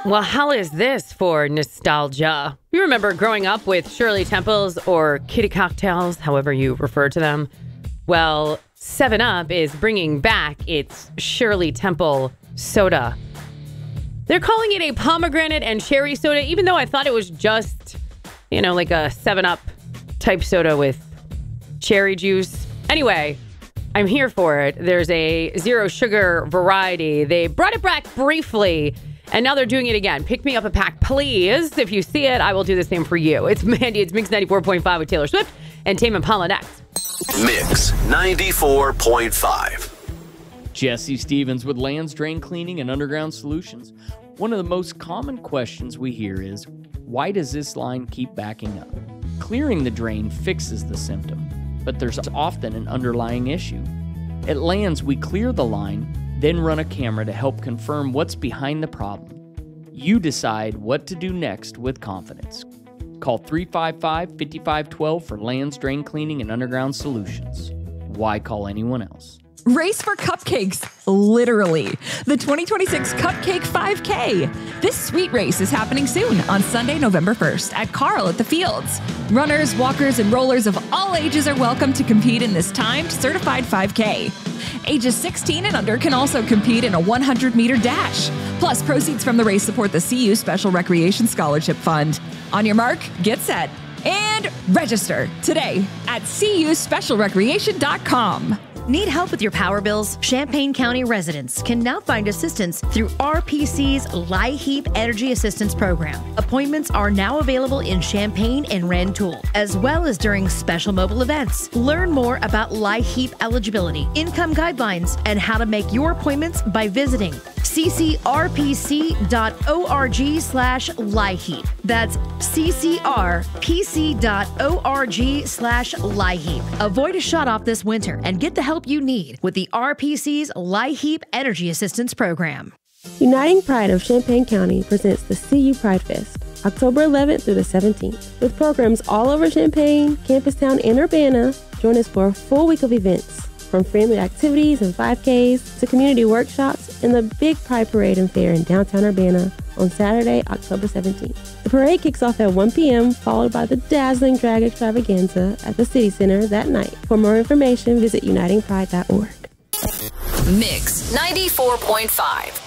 Well, how is this for nostalgia? You remember growing up with Shirley Temples or Kitty Cocktails, however you refer to them? Well, 7-Up is bringing back its Shirley Temple soda. They're calling it a pomegranate and cherry soda, even though I thought it was just, like a 7-Up type soda with cherry juice. Anyway, I'm here for it. There's a zero sugar variety. They brought it back briefly, and now they're doing it again. Pick me up a pack, please. If you see it, I will do the same for you. It's Mandy. It's Mix 94.5 with Taylor Swift and Tame Impala next. Mix 94.5. Jesse Stevens with Lands Drain Cleaning and Underground Solutions. One of the most common questions we hear is, why does this line keep backing up? Clearing the drain fixes the symptom, but there's often an underlying issue. At Lands, we clear the line, then run a camera to help confirm what's behind the problem. You decide what to do next with confidence. Call 355-5512 for Lands Drain Cleaning and Underground Solutions. Why call anyone else? Race for cupcakes, literally. The 2026 Cupcake 5K. This sweet race is happening soon on Sunday, November 1st at Carl at the Fields. Runners, walkers, and rollers of all ages are welcome to compete in this timed certified 5K. Ages 16 and under can also compete in a 100-meter dash. Plus, proceeds from the race support the CU Special Recreation Scholarship Fund. On your mark, get set, and register today at cuspecialrecreation.com. Need help with your power bills? Champaign County residents can now find assistance through RPC's LIHEAP Energy Assistance Program. Appointments are now available in Champaign and Rantoul, as well as during special mobile events. Learn more about LIHEAP eligibility, income guidelines, and how to make your appointments by visiting ccrpc.org/LIHEAP. That's ccrpc.org/LIHEAP. Avoid a shutoff this winter and get the help you need with the RPC's LIHEAP Energy Assistance Program. Uniting Pride of Champaign County presents the CU Pride Fest, October 11th through the 17th. With programs all over Champaign, Campustown, and Urbana, join us for a full week of events. From family activities and 5Ks to community workshops and the big Pride Parade and Fair in downtown Urbana on Saturday, October 17th. The parade kicks off at 1 p.m., followed by the dazzling drag extravaganza at the City Center that night. For more information, visit unitingpride.org. Mix 94.5.